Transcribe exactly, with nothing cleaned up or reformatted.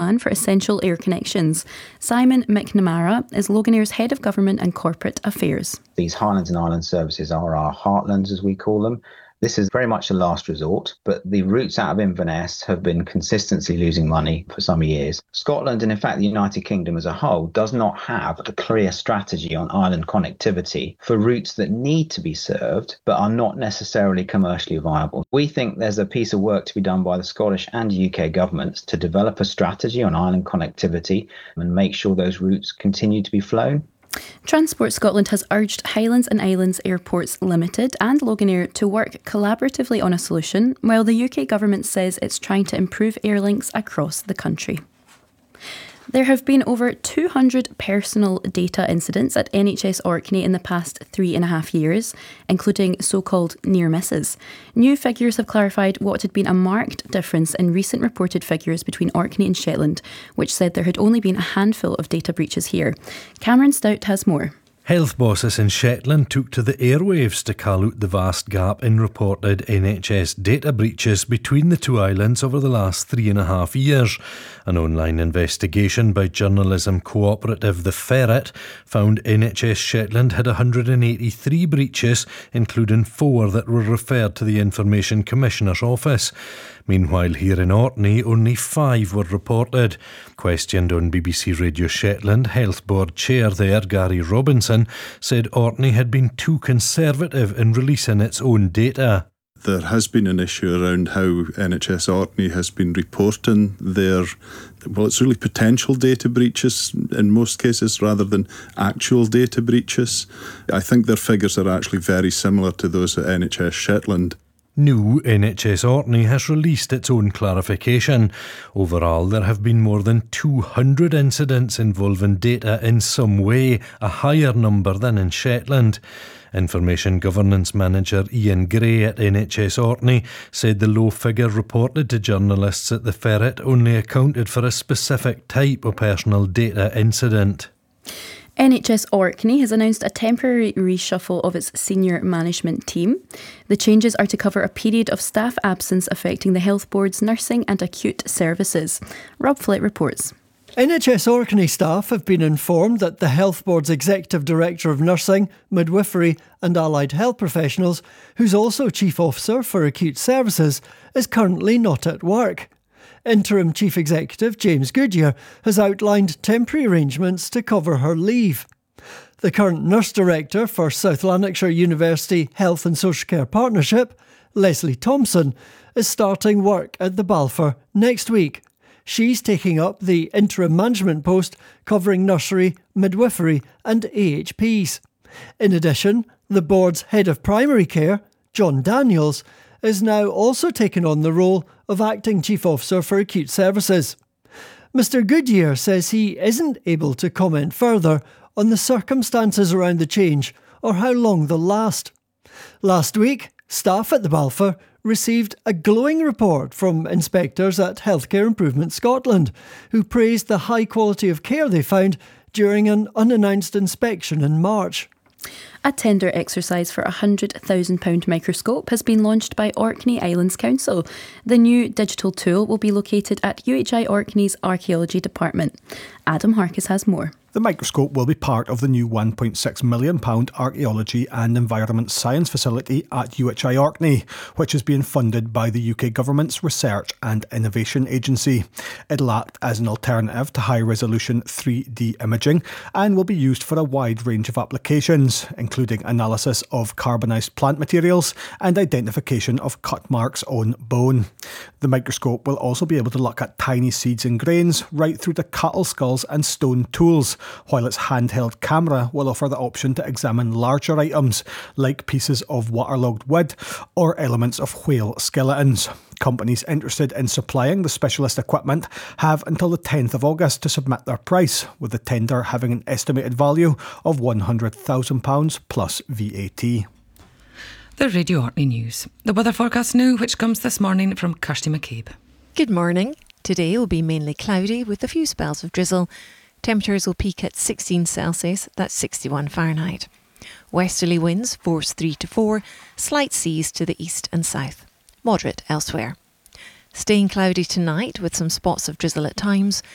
plan for essential air connections. Simon McNamara is Loganair's Head of Government and Corporate Affairs. These Highlands and Islands services are our heartlands, as we call them. This is very much a last resort, but the routes out of Inverness have been consistently losing money for some years. Scotland, and in fact the United Kingdom as a whole, does not have a clear strategy on island connectivity for routes that need to be served, but are not necessarily commercially viable. We think there's a piece of work to be done by the Scottish and U K governments to develop a strategy on island connectivity and make sure those routes continue to be flown. Transport Scotland has urged Highlands and Islands Airports Limited and Loganair to work collaboratively on a solution, while the U K government says it's trying to improve air links across the country. There have been over two hundred personal data incidents at N H S Orkney in the past three and a half years, including so-called near misses. New figures have clarified what had been a marked difference in recent reported figures between Orkney and Shetland, which said there had only been a handful of data breaches here. Cameron Stout has more. Health bosses in Shetland took to the airwaves to call out the vast gap in reported N H S data breaches between the two islands over the last three and a half years. An online investigation by journalism cooperative The Ferret found N H S Shetland had one hundred eighty-three breaches, including four that were referred to the Information Commissioner's office. Meanwhile, here in Orkney, only five were reported. Questioned on B B C Radio Shetland, Health Board Chair there, Gary Robinson, said Orkney had been too conservative in releasing its own data. There has been an issue around how N H S Orkney has been reporting their, well, it's really potential data breaches in most cases rather than actual data breaches. I think their figures are actually very similar to those at N H S Shetland. New N H S Orkney has released its own clarification. Overall, there have been more than two hundred incidents involving data in some way, a higher number than in Shetland. Information Governance Manager Ian Gray at N H S Orkney said the low figure reported to journalists at the Ferret only accounted for a specific type of personal data incident. N H S Orkney has announced a temporary reshuffle of its senior management team. The changes are to cover a period of staff absence affecting the Health Board's nursing and acute services. Rob Flett reports. N H S Orkney staff have been informed that the Health Board's Executive Director of Nursing, Midwifery and Allied Health Professionals, who's also Chief Officer for Acute Services, is currently not at work. Interim Chief Executive James Goodyear has outlined temporary arrangements to cover her leave. The current Nurse Director for South Lanarkshire University Health and Social Care Partnership, Leslie Thompson, is starting work at the Balfour next week. She's taking up the interim management post covering nursery, midwifery and A H Ps. In addition, the board's Head of Primary Care, John Daniels, is now also taken on the role of Acting Chief Officer for Acute Services. Mister Goodyear says he isn't able to comment further on the circumstances around the change or how long they'll last. Last week, staff at the Balfour received a glowing report from inspectors at Healthcare Improvement Scotland, who praised the high quality of care they found during an unannounced inspection in March. A tender exercise for a one hundred thousand pounds microscope has been launched by Orkney Islands Council. The new digital tool will be located at U H I Orkney's Archaeology Department. Adam Harkis has more. The microscope will be part of the new one point six million pounds Archaeology and Environment Science facility at U H I Orkney, which is being funded by the U K Government's Research and Innovation Agency. It'll act as an alternative to high-resolution three D imaging and will be used for a wide range of applications, including analysis of carbonised plant materials and identification of cut marks on bone. The microscope will also be able to look at tiny seeds and grains right through to cattle skulls and stone tools, while its handheld camera will offer the option to examine larger items like pieces of waterlogged wood or elements of whale skeletons. Companies interested in supplying the specialist equipment have until the tenth of August to submit their price, with the tender having an estimated value of one hundred thousand pounds plus V A T. The Radio Orkney News. The weather forecast now, which comes this morning from Kirsty McCabe. Good morning. Today will be mainly cloudy with a few spells of drizzle. Temperatures will peak at sixteen Celsius, that's sixty-one Fahrenheit. Westerly winds force three to four, slight seas to the east and south. Moderate elsewhere. Staying cloudy tonight with some spots of drizzle at times.